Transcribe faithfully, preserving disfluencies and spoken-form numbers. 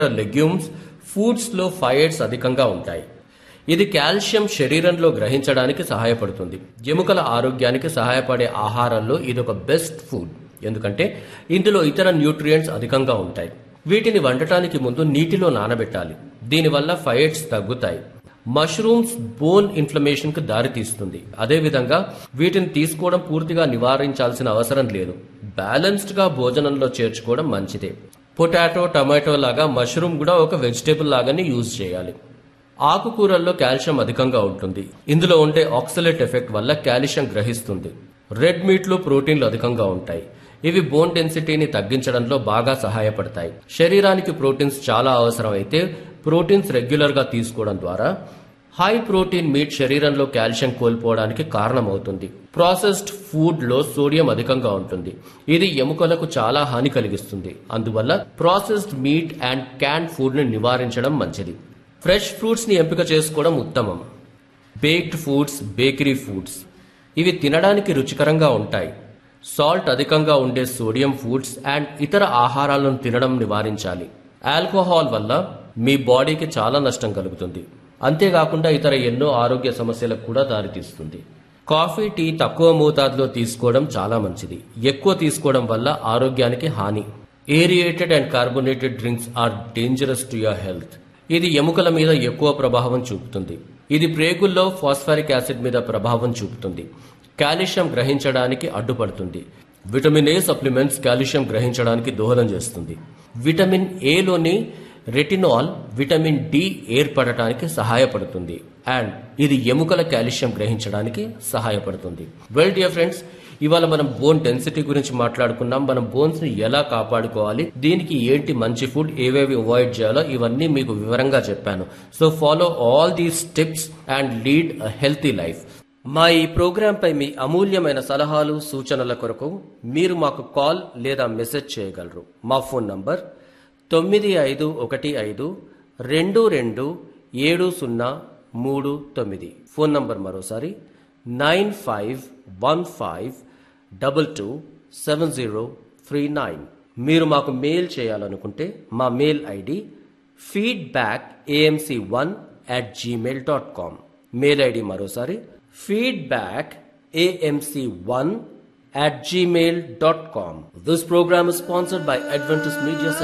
Legumes foods లో fibres అధికంగా ఉంటాయి. ఇది కాల్షియం శరీరంలో గ్రహించడానికి సహాయపడుతుంది. ఎముకల ఆరోగ్యానికి సహాయపడే ఆహారాల్లో ఇదొక బెస్ట్ ఫుడ్, ఎందుకంటే ఇందులో ఇతర న్యూట్రియంట్స్ అధికంగా ఉంటాయి. వీటిని వండటానికి ముందు నీటిలో నానబెట్టాలి. దీనివల్ల ఫైబర్స్ తగ్గుతాయి. మష్రూమ్స్ బోన్ ఇన్ఫ్లమేషన్ కు దారితీస్తుంది. అదేవిధంగా వీటిని తీసుకోవడం పూర్తిగా నివారించాల్సిన అవసరం లేదు. బ్యాలెన్స్డ్ గా భోజనంలో చేర్చుకోవడం మంచిదే. పొటాటో, టమాటో లాగా మష్రూమ్ కూడా ఒక వెజిటేబుల్ లాగానే యూజ్ చేయాలి. ఆకుకూరల్లో కాల్షియం అధికంగా ఉంటుంది. ఇందులో ఉండే ఆక్సలేట్ ఎఫెక్ట్ వల్ల కాల్షియం గ్రహిస్తుంది. రెడ్ మీట్ లో ప్రోటీన్లు అధికంగా ఉంటాయి. ఇవి బోన్ డెన్సిటీని తగ్గించడంలో బాగా సహాయపడతాయి. శరీరానికి ప్రోటీన్స్ చాలా అవసరం అయితే ప్రోటీన్స్ రెగ్యులర్ గా తీసుకోవడం ద్వారా హై ప్రోటీన్ మీట్ శరీరంలో కాల్షియం కోల్పోవడానికి కారణమవుతుంది. ప్రాసెస్డ్ ఫుడ్ లో సోడియం అధికంగా ఉంటుంది. ఇది ఎముకలకు చాలా హాని కలిగిస్తుంది. అందువల్ల processed meet and canned food ని నివారించడం మంచిది. ఫ్రెష్ ఫ్రూట్స్ ని ఎంపిక చేసుకోవడం ఉత్తమం. బేక్డ్ ఫుడ్స్, బేకరీ ఫుడ్స్ ఇవి తినడానికి రుచికరంగా ఉంటాయి. సాల్ట్ అధికంగా ఉండే సోడియం ఫుడ్స్ అండ్ ఇతర ఆహారాలను తినడం నివారించాలి. ఆల్కహాల్ వల్ల మీ బాడీకి చాలా నష్టం కలుగుతుంది. అంతేకాకుండా ఇతర ఎన్నో ఆరోగ్య సమస్యలకు కూడా దారితీస్తుంది. కాఫీ, టీ తక్కువ మోతాదులో తీసుకోవడం చాలా మంచిది. ఎక్కువ తీసుకోవడం వల్ల ఆరోగ్యానికి హాని. Aerated and carbonated drinks are dangerous to your health. ఇది ఎముకల మీద ఎక్కువ ప్రభావం చూపుతుంది. ఇది ప్రేగుల్లో ఫాస్ఫరిక్ యాసిడ్ మీద ప్రభావం చూపుతుంది. కాల్షియం గ్రహించడానికి అడ్డుపడుతుంది. విటమిన్ ఏ సప్లిమెంట్స్ కాల్షియం గ్రహించడానికి దోహదం చేస్తుంది. విటమిన్ ఏలోని రెటినాల్ విటమిన్ డి ఏర్పడటానికి సహాయపడుతుంది అండ్ ఇది ఎముకల కాల్షియం గ్రహించడానికి సహాయపడుతుంది. వెల్ డియర్ ఫ్రెండ్స్, ఇవాళ మనం బోన్ డెన్సిటీ గురించి మాట్లాడుకున్నాం. మనం బోన్స్ ని ఎలా కాపాడుకోవాలి, దీనికి ఏంటి మంచి ఫుడ్, ఏవేవి అవాయిడ్ చేయాలో ఇవన్నీ మీకు వివరంగా చెప్పాను. So follow all these tips and lead a healthy life. మా ఈ ప్రోగ్రాం పై మీ అమూల్యమైన సలహాలు, సూచనల కొరకు మీరు మాకు కాల్ లేదా మెసేజ్ చేయగలరు. మా ఫోన్ నంబర్ తొమ్మిది ఐదు ఒకటి ఐదు రెండు రెండు ఏడు సున్నా మూడు తొమ్మిది. ఫోన్ నంబర్ మరోసారి nine five one five double two seven zero three nine. మీరు మాకు మెయిల్ చేయాలనుకుంటే మా mail ID feedback AMC one at Gmail dot com. Mail ID మరోసారి feedback AMC one at gmail dot com. This program is sponsored by Adventist Media Center.